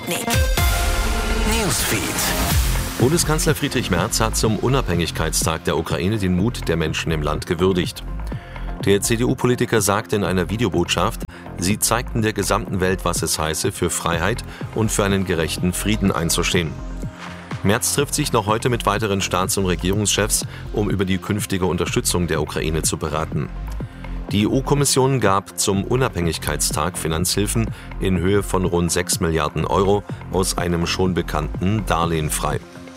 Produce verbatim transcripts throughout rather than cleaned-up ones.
Sputnik. Newsfeed. Bundeskanzler Friedrich Merz hat zum Unabhängigkeitstag der Ukraine den Mut der Menschen im Land gewürdigt. Der C D U-Politiker sagte in einer Videobotschaft, sie zeigten der gesamten Welt, was es heiße, für Freiheit und für einen gerechten Frieden einzustehen. Merz trifft sich noch heute mit weiteren Staats- und Regierungschefs, um über die künftige Unterstützung der Ukraine zu beraten. Die E U-Kommission gab zum Unabhängigkeitstag Finanzhilfen in Höhe von rund sechs Milliarden Euro aus einem schon bekannten Darlehen frei.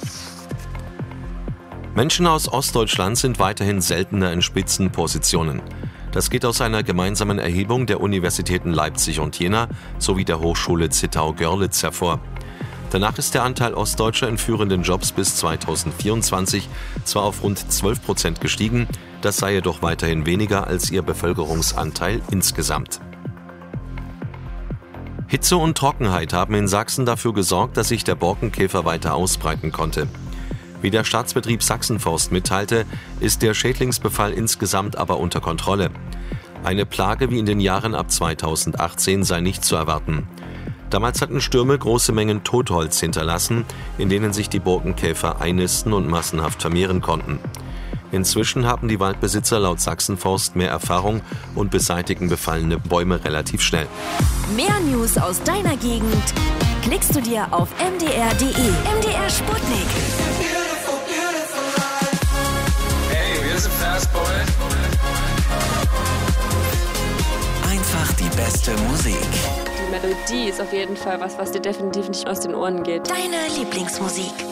Menschen aus Ostdeutschland sind weiterhin seltener in Spitzenpositionen. Das geht aus einer gemeinsamen Erhebung der Universitäten Leipzig und Jena sowie der Hochschule Zittau-Görlitz hervor. Danach ist der Anteil Ostdeutscher in führenden Jobs bis zweitausendvierundzwanzig zwar auf rund zwölf Prozent gestiegen, das sei jedoch weiterhin weniger als ihr Bevölkerungsanteil insgesamt. Hitze und Trockenheit haben in Sachsen dafür gesorgt, dass sich der Borkenkäfer weiter ausbreiten konnte. Wie der Staatsbetrieb Sachsenforst mitteilte, ist der Schädlingsbefall insgesamt aber unter Kontrolle. Eine Plage wie in den Jahren ab zweitausendachtzehn sei nicht zu erwarten. Damals hatten Stürme große Mengen Totholz hinterlassen, in denen sich die Borkenkäfer einnisten und massenhaft vermehren konnten. Inzwischen haben die Waldbesitzer laut Sachsenforst mehr Erfahrung und beseitigen befallene Bäume relativ schnell. Mehr News aus deiner Gegend klickst du dir auf m d r punkt d e. M D R Sputnik. Hey, wir sind Fastboy. Einfach die beste Musik. Die Melodie ist auf jeden Fall was, was dir definitiv nicht aus den Ohren geht. Deine Lieblingsmusik.